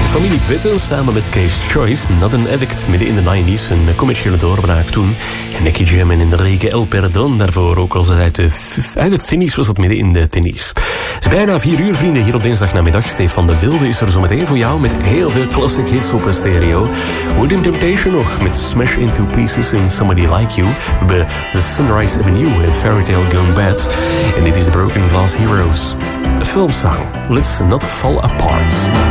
Familie Bitten samen met Case Choice, Not an Addict, midden in de 90s, een commerciële doorbraak toen. En Nicky Jam en Enrique El Perdón daarvoor, ook al uit de Tinnies was dat midden in de Tinnies. Het is bijna 4 uur, vrienden, hier op dinsdagnamiddag. Stefan de Wilde is er zo meteen voor jou met heel veel classic hits op een stereo. Within Temptation nog met Smash Into Pieces and Somebody Like You. We hebben The Sunrise Avenue en Fairy Tale Gone Bad. En dit is The Broken Glass Heroes. A film song. Let's not fall apart.